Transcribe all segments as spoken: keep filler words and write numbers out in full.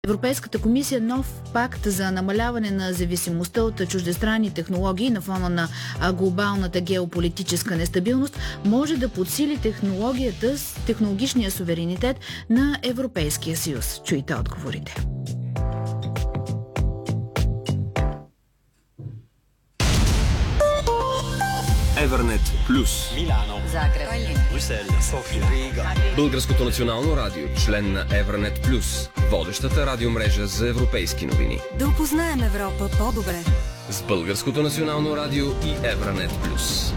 Европейската комисия нов пакт за намаляване на зависимостта от чуждестранни технологии на фона на глобалната геополитическа нестабилност може да подсили технологията с технологичния суверенитет на Европейския съюз. Чуйте отговорите. Евернет Плюс. Милано. Загреб. Брюксел. София. Рига. Българското национално радио, член на Евернет Плюс, водещата радиомрежа за европейски новини. Да опознаем Европа по-добре. С Българското национално радио и Евернет Плюс.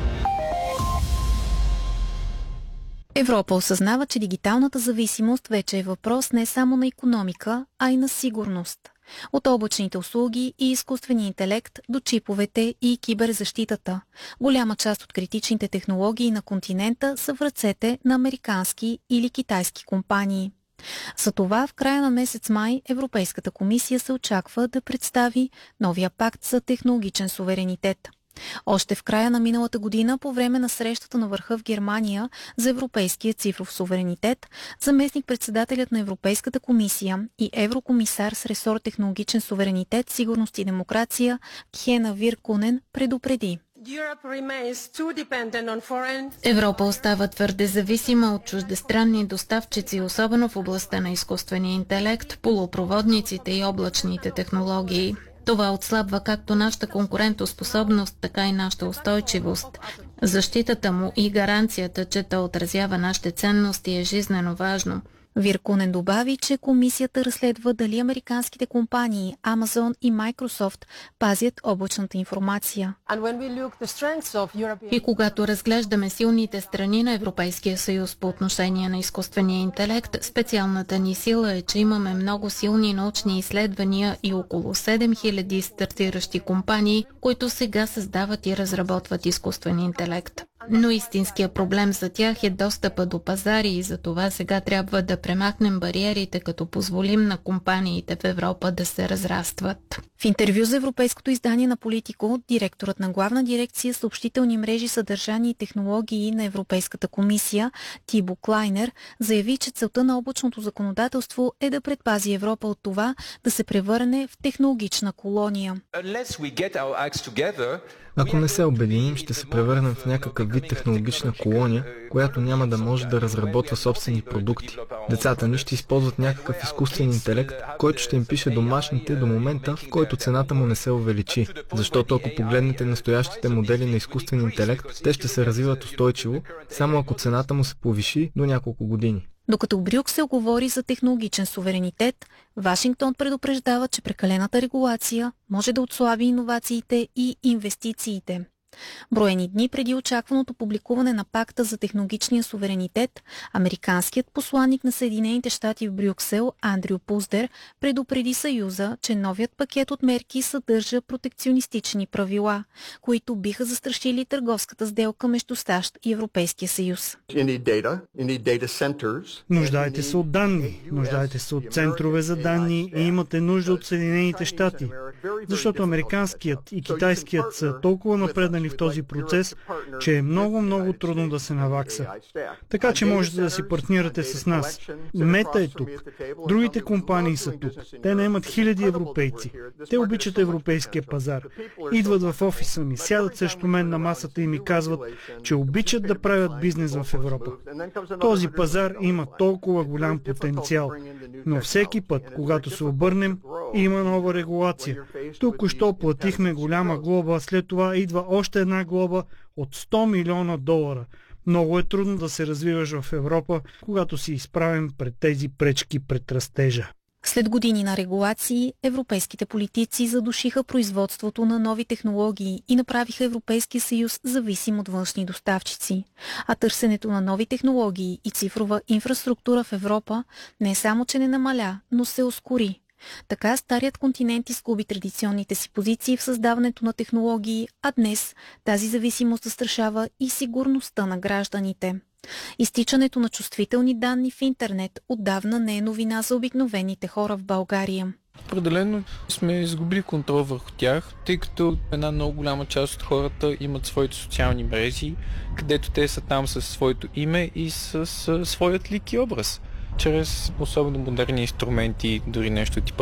Европа осъзнава, че дигиталната зависимост вече е въпрос не само на икономика, а и на сигурност. От облачните услуги и изкуствения интелект до чиповете и киберзащитата. Голяма част от критичните технологии на континента са в ръцете на американски или китайски компании. Затова в края на месец май Европейската комисия се очаква да представи новия пакт за технологичен суверенитет. Още в края на миналата година, по време на срещата на върха в Германия за европейския цифров суверенитет, заместник-председателят на Европейската комисия и еврокомисар с ресор технологичен суверенитет, сигурност и демокрация Хена Виркунен предупреди. Европа остава твърде зависима от чуждестранни доставчици, особено в областта на изкуствения интелект, полупроводниците и облачните технологии. Това отслабва както нашата конкурентоспособност, така и нашата устойчивост. Защитата му и гаранцията, че то отразява нашите ценности, е жизнено важно. Виркунен добави, че комисията разследва дали американските компании Amazon и Microsoft пазят облачната информация. И когато разглеждаме силните страни на Европейския съюз по отношение на изкуствения интелект, специалната ни сила е, че имаме много силни научни изследвания и около седем хиляди стартиращи компании, които сега създават и разработват изкуствен интелект. Но истинският проблем за тях е достъпа до пазари и за това сега трябва да премахнем бариерите, като позволим на компаниите в Европа да се разрастват. В интервю за европейското издание на Политико, директорът на главна дирекция съобщителни мрежи, съдържание и технологии на Европейската комисия Тибо Клайнер заяви, че целта на облачното законодателство е да предпази Европа от това да се превърне в технологична колония. Ако не се обединим, ще се превърнем в някакъв вид технологична колония, която няма да може да разработва собствени продукти. Децата ни ще използват някакъв изкуствен интелект, който ще им пише домашните до момента, в който цената му не се увеличи. Защото ако погледнете настоящите модели на изкуствен интелект, те ще се развиват устойчиво, само ако цената му се повиши до няколко години. Докато Брюксел говори за технологичен суверенитет, Вашингтон предупреждава, че прекалената регулация може да отслаби иновациите и инвестициите. Броени дни преди очакваното публикуване на пакта за технологичния суверенитет, американският посланник на Съединените щати в Брюксел Андрю Пуздер предупреди Съюза, че новият пакет от мерки съдържа протекционистични правила, които биха застрашили търговската сделка между САЩ и Европейския съюз. Нуждаете се от данни, нуждаете се от центрове за данни и имате нужда от Съединените щати, защото американският и китайският са толкова напреднали в този процес, че е много, много трудно да се навакса. Така че можете да си партнирате с нас. Мета е тук. Другите компании са тук. Те наемат хиляди европейци. Те обичат европейския пазар. Идват в офиса ми, сядат срещу мен на масата и ми казват, че обичат да правят бизнес в Европа. Този пазар има толкова голям потенциал. Но всеки път, когато се обърнем, има нова регулация. Тук-що платихме голяма глоба, след това идва още една глоба от сто милиона долара. Много е трудно да се развиваш в Европа, когато си изправен пред тези пречки пред растежа. След години на регулации, европейските политици задушиха производството на нови технологии и направиха Европейския съюз зависим от външни доставчици. А търсенето на нови технологии и цифрова инфраструктура в Европа не само, че не намаля, но се ускори. Така старият континент изгуби традиционните си позиции в създаването на технологии, а днес тази зависимост застрашава и сигурността на гражданите. Изтичането на чувствителни данни в интернет отдавна не е новина за обикновените хора в България. Определено сме изгубили контрол върху тях, тъй като една много голяма част от хората имат своите социални мрежи, където те са там със своето име и с своят лик и образ. Чрез особено модерни инструменти, дори нещо типа